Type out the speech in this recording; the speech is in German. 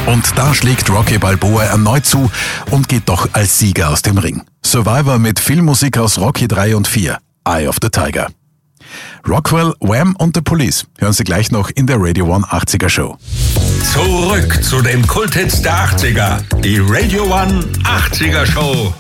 Und da schlägt Rocky Balboa erneut zu und geht doch als Sieger aus dem Ring. Survivor mit Filmmusik aus Rocky 3 und 4, Eye of the Tiger. Rockwell, Wham und The Police hören Sie gleich noch in der Radio One 80er Show. Zurück zu den Kulthits der 80er, die Radio One 80er Show.